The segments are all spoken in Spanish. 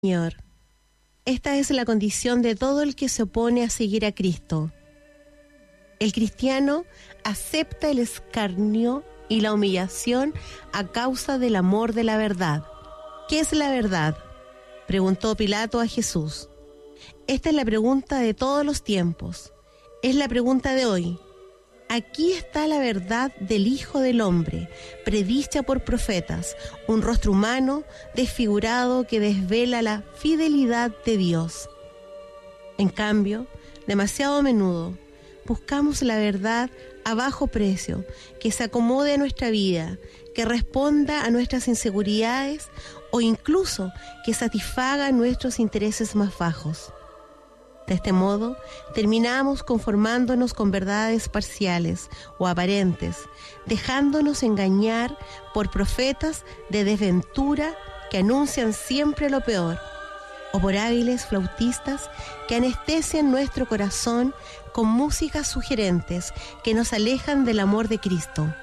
Señor. Esta es la condición de todo el que se opone a seguir a Cristo. El cristiano acepta el escarnio y la humillación a causa del amor de la verdad. ¿Qué es la verdad?, preguntó Pilato a Jesús. Esta es la pregunta de todos los tiempos. Es la pregunta de hoy. Aquí está la verdad del Hijo del Hombre, predicha por profetas, un rostro humano desfigurado que desvela la fidelidad de Dios. En cambio, demasiado a menudo, buscamos la verdad a bajo precio, que se acomode a nuestra vida, que responda a nuestras inseguridades o incluso que satisfaga nuestros intereses más bajos. De este modo, terminamos conformándonos con verdades parciales o aparentes, dejándonos engañar por profetas de desventura que anuncian siempre lo peor, o por hábiles flautistas que anestesian nuestro corazón con músicas sugerentes que nos alejan del amor de Cristo.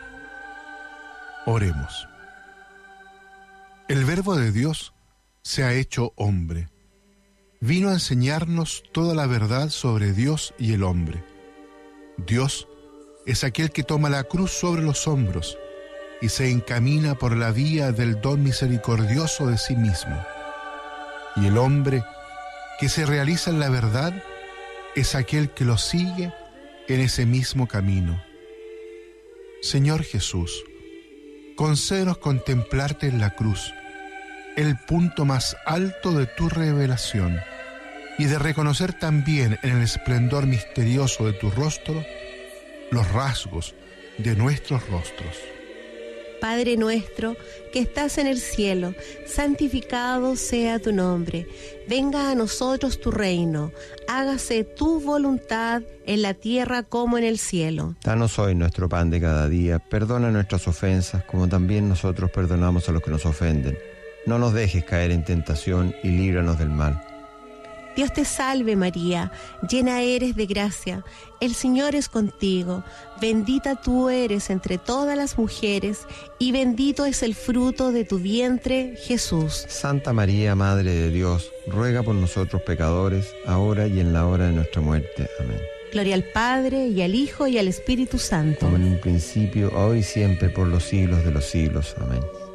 Oremos. El Verbo de Dios se ha hecho hombre. Vino a enseñarnos toda la verdad sobre Dios y el hombre. Dios es aquel que toma la cruz sobre los hombros y se encamina por la vía del don misericordioso de sí mismo. Y el hombre que se realiza en la verdad es aquel que lo sigue en ese mismo camino. Señor Jesús, concédenos contemplarte en la cruz, el punto más alto de tu revelación, y de reconocer también en el esplendor misterioso de tu rostro los rasgos de nuestros rostros. Padre nuestro, que estás en el cielo, santificado sea tu nombre. Venga a nosotros tu reino. Hágase tu voluntad en la tierra como en el cielo. Danos hoy nuestro pan de cada día. Perdona nuestras ofensas, como también nosotros perdonamos a los que nos ofenden. No nos dejes caer en tentación y líbranos del mal. Dios te salve María, llena eres de gracia, el Señor es contigo, bendita tú eres entre todas las mujeres, y bendito es el fruto de tu vientre, Jesús. Santa María, Madre de Dios, ruega por nosotros pecadores, ahora y en la hora de nuestra muerte. Amén. Gloria al Padre, y al Hijo, y al Espíritu Santo. Como en un principio, ahora y siempre, por los siglos de los siglos. Amén.